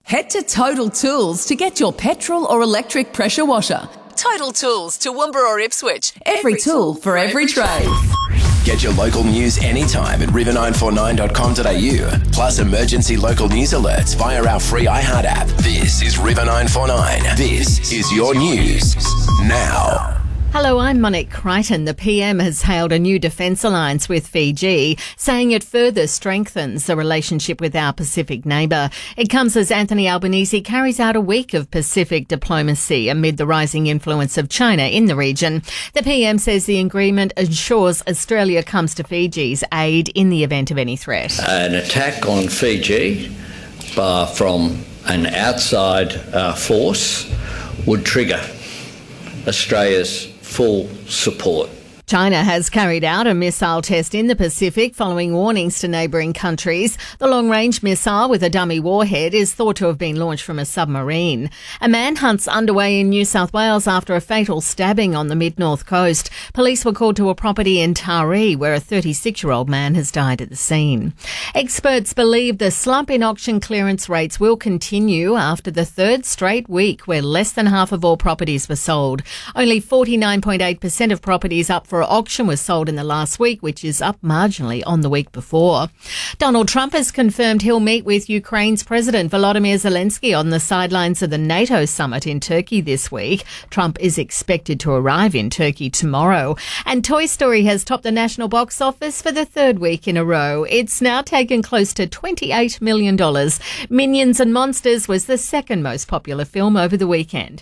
Head to Total Tools to get your petrol or electric pressure washer. Total Tools, Toowoomba or Ipswich. Every tool for every trade. Get your local news anytime at river949.com.au. Plus emergency local news alerts via our free iHeart app. This is River 949. This is your news now. Hello, I'm Monique Crichton. The PM has hailed a new defence alliance with Fiji, saying it further strengthens the relationship with our Pacific neighbour. It comes as Anthony Albanese carries out a week of Pacific diplomacy amid the rising influence of China in the region. The PM says the agreement ensures Australia comes to Fiji's aid in the event of any threat. An attack on Fiji from an outside force would trigger Australia's full support. China has carried out a missile test in the Pacific following warnings to neighbouring countries. The long-range missile with a dummy warhead is thought to have been launched from a submarine. A manhunt's underway in New South Wales after a fatal stabbing on the mid-north coast. Police were called to a property in Taree where a 36-year-old man has died at the scene. Experts believe the slump in auction clearance rates will continue after the third straight week where less than half of all properties were sold. Only 49.8% of properties up for auction was sold in the last week, which is up marginally on the week before. Donald Trump has confirmed he'll meet with Ukraine's President Volodymyr Zelensky on the sidelines of the NATO summit in Turkey this week. Trump is expected to arrive in Turkey tomorrow. And Toy Story has topped the national box office for the third week in a row. It's now taken close to $28 million. Minions and Monsters was the second most popular film over the weekend.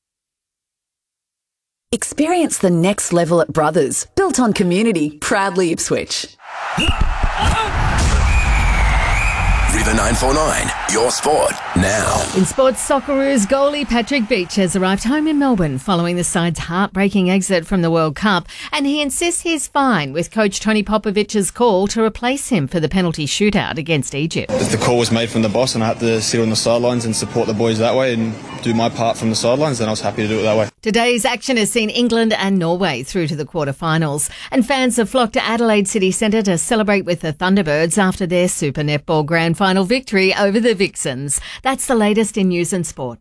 Experience the next level at Brothers, built on community, proudly Ipswich. River 949, your sport now. In sports, Socceroos goalie Patrick Beach has arrived home in Melbourne following the side's heartbreaking exit from the World Cup, and he insists he's fine with coach Tony Popovic's call to replace him for the penalty shootout against Egypt. If the call was made from the boss and I had to sit on the sidelines and support the boys that way and do my part from the sidelines, then I was happy to do it that way. Today's action has seen England and Norway through to the quarterfinals, and fans have flocked to Adelaide City Centre to celebrate with the Thunderbirds after their Super Netball Grand Final victory over the Vixens. That's the latest in news and sport.